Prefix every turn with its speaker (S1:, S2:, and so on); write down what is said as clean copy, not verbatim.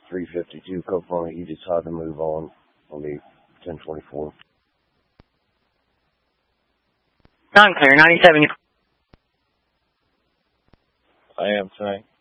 S1: 352 Copeland. You just had to move on the 1024.
S2: Non-clear, 97.
S1: I am tonight.